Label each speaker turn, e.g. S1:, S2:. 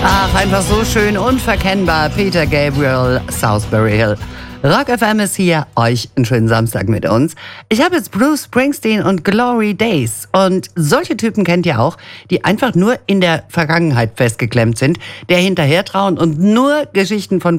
S1: Ach, einfach so schön unverkennbar. Peter Gabriel, Southbury Hill. Rock FM ist hier. Euch einen schönen Samstag mit uns. Ich habe jetzt Bruce Springsteen und Glory Days. Und solche Typen kennt ihr auch, die einfach nur in der Vergangenheit festgeklemmt sind, der hinterher trauen und nur Geschichten von